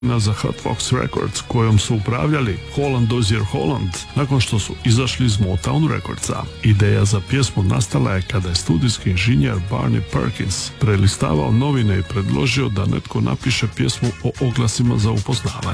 za Hotbox Records kojom su upravljali Holland Dozier Holland nakon što su izašli iz Motown Recordsa. Ideja za pjesmu nastala je kada je studijski inženjer Barney Perkins prelistavao novine i predložio da netko napiše pjesmu o oglasima za upoznavanje.